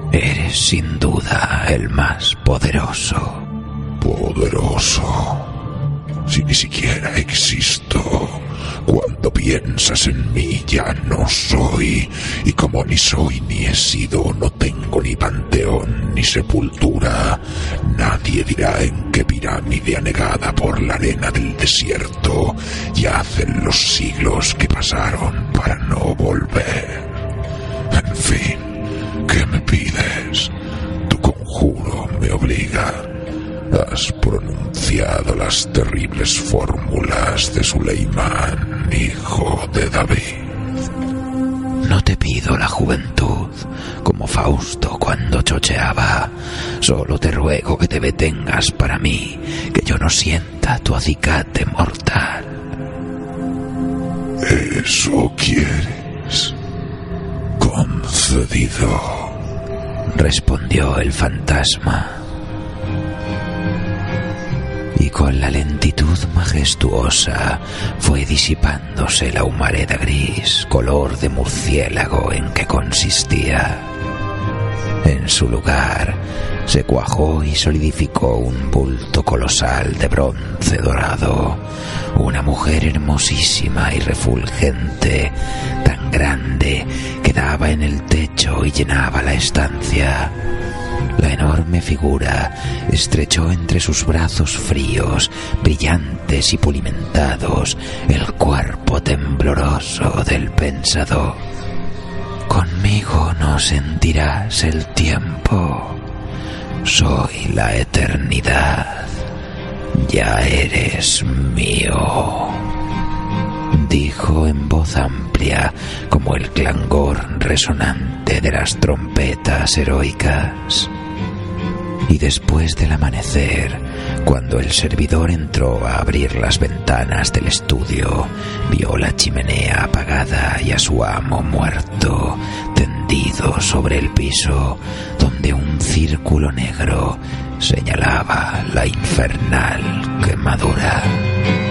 Eres sin duda el más poderoso. ¿Poderoso? Si ni siquiera existo. Cuando piensas en mí ya no soy. Y como ni soy ni he sido, no tengo ni panteón ni sepultura. Nadie dirá en qué pirámide anegada por la arena del desierto yacen los siglos que pasaron para no volver. En fin, ¿qué me pides? Tu conjuro me obliga. Has pronunciado las terribles fórmulas de Suleimán, hijo de David. No te pido la juventud, como Fausto cuando chocheaba. Solo te ruego que te detengas para mí, que yo no sienta tu acicate mortal. ¿Eso quieres? Concedido, respondió el fantasma. Y con la lentitud majestuosa fue disipándose la humareda gris, color de murciélago en que consistía. En su lugar se cuajó y solidificó un bulto colosal de bronce dorado, una mujer hermosísima y refulgente, tan grande que daba en el techo y llenaba la estancia. La enorme figura estrechó entre sus brazos fríos, brillantes y pulimentados el cuerpo tembloroso del pensador. Conmigo no sentirás el tiempo. Soy la eternidad. Ya eres mío, dijo en voz amplia como el clangor resonante de las trompetas heroicas. Y después del amanecer, cuando el servidor entró a abrir las ventanas del estudio, vio la chimenea apagada y a su amo muerto, tendido sobre el piso, donde un círculo negro señalaba la infernal quemadura.